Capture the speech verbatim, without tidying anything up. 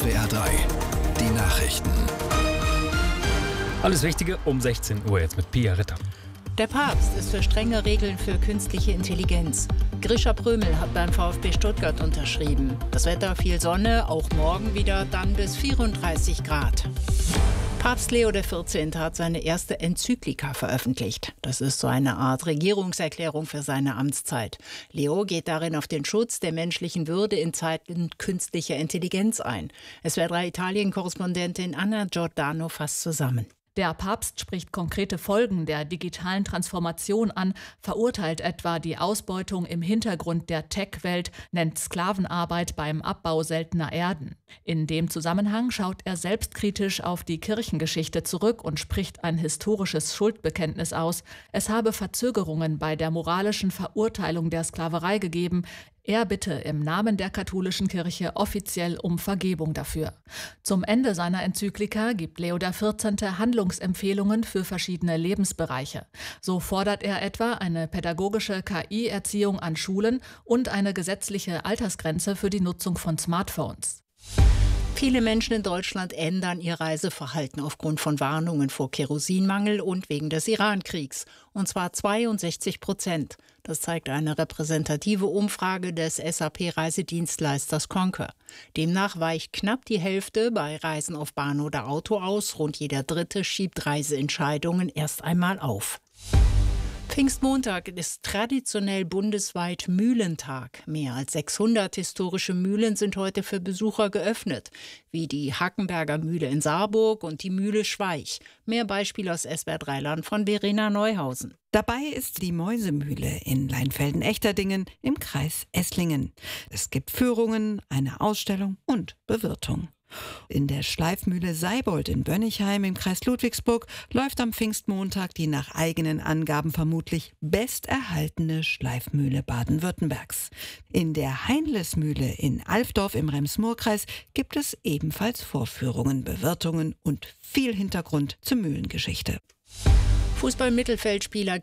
S W R drei, die Nachrichten. Alles Wichtige um sechzehn Uhr jetzt mit Pia Ritter. Der Papst ist für strenge Regeln für künstliche Intelligenz. Grisha Prömel hat beim VfB Stuttgart unterschrieben. Das Wetter viel Sonne, auch morgen wieder, dann bis vierunddreißig Grad. Papst Leo der vierzehnte hat seine erste Enzyklika veröffentlicht. Das ist so eine Art Regierungserklärung für seine Amtszeit. Leo geht darin auf den Schutz der menschlichen Würde in Zeiten künstlicher Intelligenz ein. S W R drei Italien-Korrespondentin Anna Giordano fasst zusammen. Der Papst spricht konkrete Folgen der digitalen Transformation an, verurteilt etwa die Ausbeutung im Hintergrund der Tech-Welt, nennt Sklavenarbeit beim Abbau seltener Erden. In dem Zusammenhang schaut er selbstkritisch auf die Kirchengeschichte zurück und spricht ein historisches Schuldbekenntnis aus. Es habe Verzögerungen bei der moralischen Verurteilung der Sklaverei gegeben. Er bitte im Namen der katholischen Kirche offiziell um Vergebung dafür. Zum Ende seiner Enzyklika gibt Leo der vierzehnte Handlungsempfehlungen für verschiedene Lebensbereiche. So fordert er etwa eine pädagogische K I-Erziehung an Schulen und eine gesetzliche Altersgrenze für die Nutzung von Smartphones. Viele Menschen in Deutschland ändern ihr Reiseverhalten aufgrund von Warnungen vor Kerosinmangel und wegen des Iran-Kriegs. Und zwar zweiundsechzig Prozent. Das zeigt eine repräsentative Umfrage des S A P-Reisedienstleisters Concur. Demnach weicht knapp die Hälfte bei Reisen auf Bahn oder Auto aus. Rund jeder Dritte schiebt Reiseentscheidungen erst einmal auf. Pfingstmontag ist traditionell bundesweit Mühlentag. Mehr als sechshundert historische Mühlen sind heute für Besucher geöffnet, wie die Hackenberger Mühle in Saarburg und die Mühle Schweich. Mehr Beispiele aus S W R drei Land von Verena Neuhausen. Dabei ist die Mäusemühle in Leinfelden-Echterdingen im Kreis Esslingen. Es gibt Führungen, eine Ausstellung und Bewirtung. In der Schleifmühle Seibold in Bönnigheim im Kreis Ludwigsburg läuft am Pfingstmontag die nach eigenen Angaben vermutlich besterhaltene Schleifmühle Baden-Württembergs. In der Heinlesmühle in Alfdorf im Rems-Murr-Kreis gibt es ebenfalls Vorführungen, Bewirtungen und viel Hintergrund zur Mühlengeschichte. Fußball-Mittelfeldspieler